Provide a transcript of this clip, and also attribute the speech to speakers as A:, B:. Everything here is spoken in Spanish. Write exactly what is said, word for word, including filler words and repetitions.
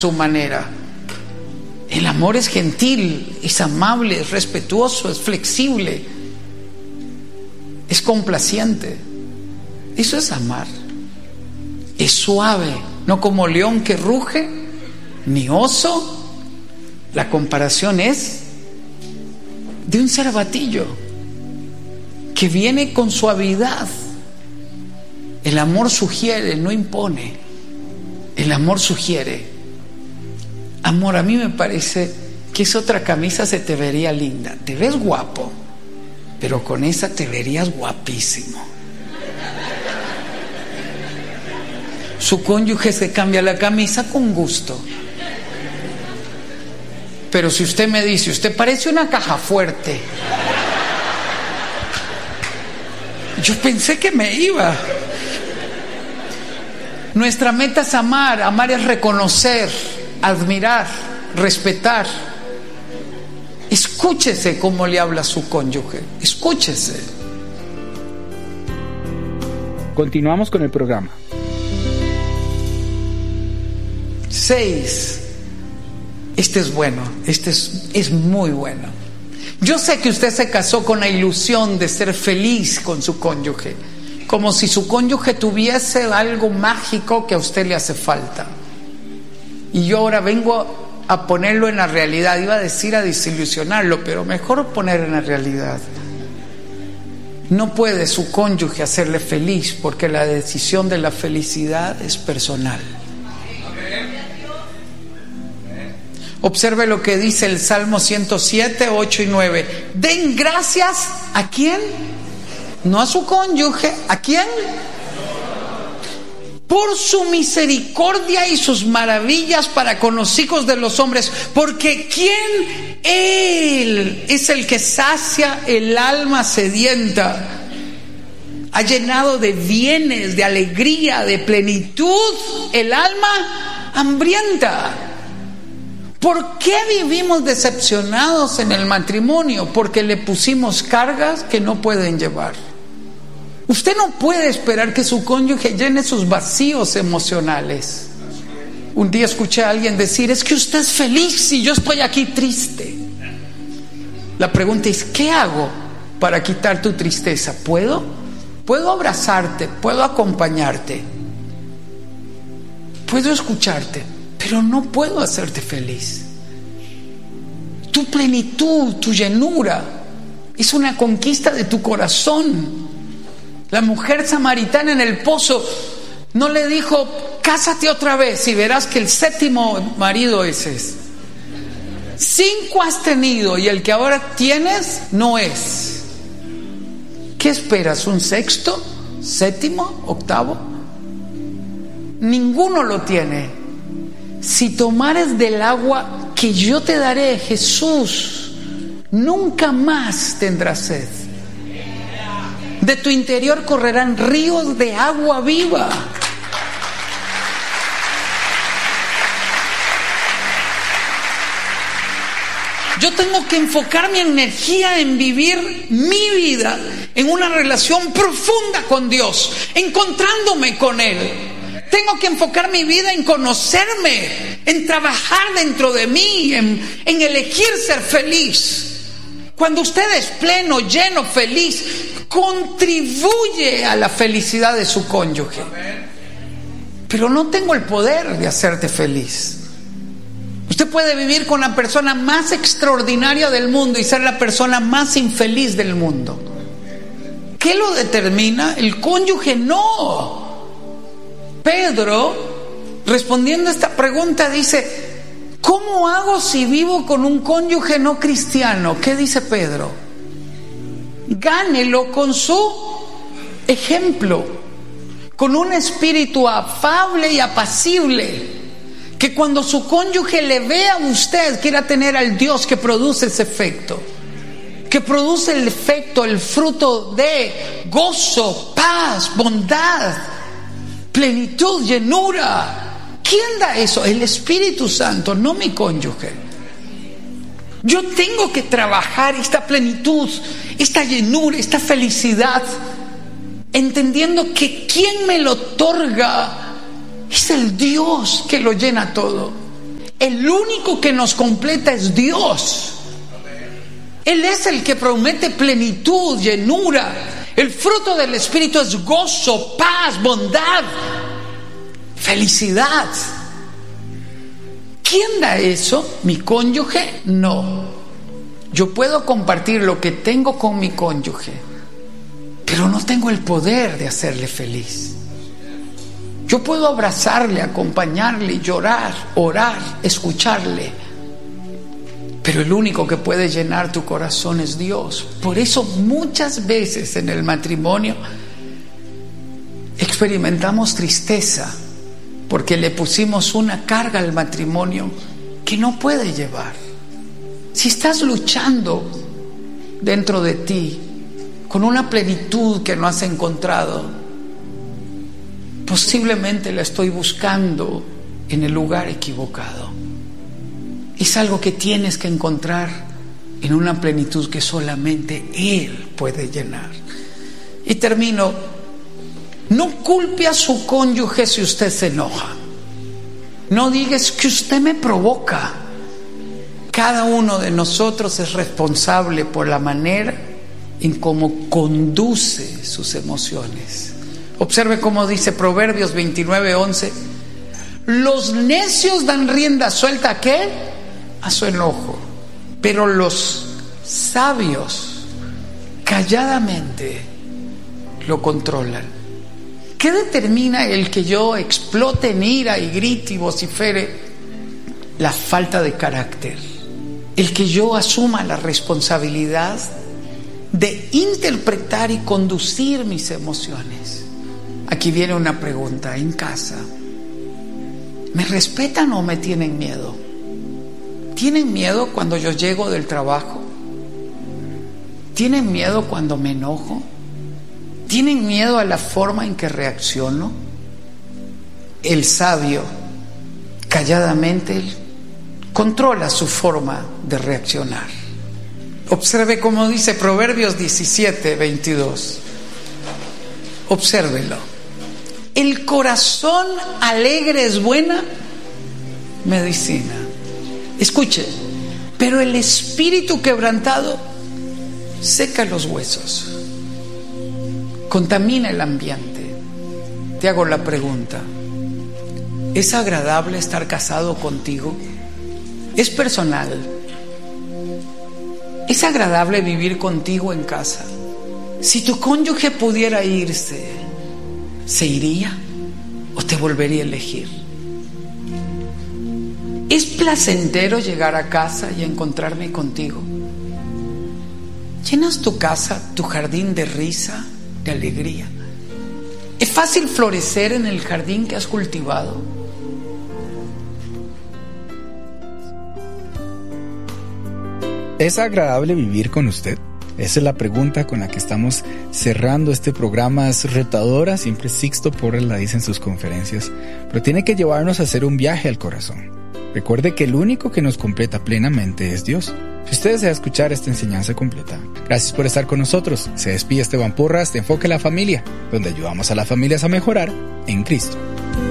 A: su manera. El amor es gentil, es amable, es respetuoso, es flexible, es complaciente. Eso es amar. Es suave, no como león que ruge, ni oso. La comparación es de un cervatillo que viene con suavidad. El amor sugiere, no impone. El amor sugiere. Amor, a mí me parece que esa otra camisa se te vería linda. Te ves guapo, pero con esa te verías guapísimo. Su cónyuge se cambia la camisa con gusto. Pero si usted me dice, usted parece una caja fuerte, yo pensé que me iba. Nuestra meta es amar. Amar es reconocer, admirar, respetar. Escúchese cómo le habla a su cónyuge. Escúchese.
B: Continuamos con el programa.
A: Seis. Este es bueno. Este es, es muy bueno. Yo sé que usted se casó con la ilusión de ser feliz con su cónyuge, como si su cónyuge tuviese algo mágico que a usted le hace falta. Y yo ahora vengo a ponerlo en la realidad. Iba a decir a desilusionarlo, pero mejor poner en la realidad. No puede su cónyuge hacerle feliz, porque la decisión de la felicidad es personal. Observe lo que dice el Salmo ciento siete, ocho y nueve. Den gracias ¿a quién? No a su cónyuge. ¿A quién? Por su misericordia y sus maravillas para con los hijos de los hombres, porque ¿quién? Él es el que sacia el alma sedienta, ha llenado de bienes, de alegría, de plenitud el alma hambrienta. ¿Por qué vivimos decepcionados en el matrimonio? Porque le pusimos cargas que no pueden llevar. Usted no puede esperar que su cónyuge llene sus vacíos emocionales. Un día escuché a alguien decir, es que usted es feliz y yo estoy aquí triste. La pregunta es, ¿qué hago para quitar tu tristeza? ¿Puedo? Puedo abrazarte, puedo acompañarte, puedo escucharte, pero no puedo hacerte feliz. Tu plenitud, tu llenura es una conquista de tu corazón. La mujer samaritana en el pozo no le dijo, cásate otra vez y verás que el séptimo marido ese es. Cinco has tenido y el que ahora tienes no es. ¿Qué esperas? ¿Un sexto? ¿Séptimo? ¿Octavo? Ninguno lo tiene. Si tomares del agua que yo te daré, Jesús, nunca más tendrás sed. De tu interior correrán ríos de agua viva. Yo tengo que enfocar mi energía en vivir mi vida en una relación profunda con Dios, encontrándome con Él. Tengo que enfocar mi vida en conocerme, en trabajar dentro de mí, en, en elegir ser feliz. Cuando usted es pleno, lleno, feliz, contribuye a la felicidad de su cónyuge. Pero no tengo el poder de hacerte feliz. Usted puede vivir con la persona más extraordinaria del mundo y ser la persona más infeliz del mundo. ¿Qué lo determina? El cónyuge no. Pedro, respondiendo a esta pregunta, dice, ¿cómo hago si vivo con un cónyuge no cristiano? ¿Qué dice Pedro? Gánelo con su ejemplo, con un espíritu afable y apacible, que cuando su cónyuge le vea a usted, quiera tener al Dios que produce ese efecto, que produce el efecto, el fruto de gozo, paz, bondad, plenitud, llenura. ¿Quién da eso? El Espíritu Santo, no mi cónyuge. Yo tengo que trabajar esta plenitud, esta llenura, esta felicidad, entendiendo que quien me lo otorga es el Dios que lo llena todo. El único que nos completa es Dios. Él es el que promete plenitud, llenura. El fruto del Espíritu es gozo, paz, bondad, felicidad. ¿Quién da eso? ¿Mi cónyuge? No. Yo puedo compartir lo que tengo con mi cónyuge, pero no tengo el poder de hacerle feliz. Yo puedo abrazarle, acompañarle, llorar, orar, escucharle, pero el único que puede llenar tu corazón es Dios. Por eso muchas veces en el matrimonio experimentamos tristeza, porque le pusimos una carga al matrimonio que no puede llevar. Si estás luchando dentro de ti con una plenitud que no has encontrado, posiblemente la estoy buscando en el lugar equivocado. Es algo que tienes que encontrar en una plenitud que solamente Él puede llenar. Y termino. No culpe a su cónyuge si usted se enoja. No digas que usted me provoca. Cada uno de nosotros es responsable por la manera en cómo conduce sus emociones. Observe cómo dice Proverbios veintinueve once. Los necios dan rienda suelta ¿a qué? A su enojo. Pero los sabios calladamente lo controlan. ¿Qué determina el que yo explote en ira y grite y vocifere? La falta de carácter. El que yo asuma la responsabilidad de interpretar y conducir mis emociones. Aquí viene una pregunta en casa. ¿Me respetan o me tienen miedo? ¿Tienen miedo cuando yo llego del trabajo? ¿Tienen miedo cuando me enojo? ¿Tienen miedo a la forma en que reacciono? El sabio, calladamente, controla su forma de reaccionar. Observe cómo dice Proverbios diecisiete veintidós. Obsérvelo. El corazón alegre es buena medicina. Escuche, pero el espíritu quebrantado seca los huesos, contamina el ambiente. Te hago la pregunta: ¿es agradable estar casado contigo? ¿Es personal? ¿Es agradable vivir contigo en casa? Si tu cónyuge pudiera irse, ¿se iría o te volvería a elegir? ¿Es placentero llegar a casa y encontrarme contigo? ¿Llenas tu casa, tu jardín de risa, de alegría? ¿Es fácil florecer en el jardín que has cultivado?
B: ¿Es agradable vivir con usted? Esa es la pregunta con la que estamos cerrando este programa. Es retadora, siempre Sixto Porras la dice en sus conferencias, pero tiene que llevarnos a hacer un viaje al corazón. Recuerde que el único que nos completa plenamente es Dios. Si usted desea escuchar esta enseñanza completa, gracias por estar con nosotros. Se despide Esteban Porras de Enfoque a la Familia, donde ayudamos a las familias a mejorar en Cristo.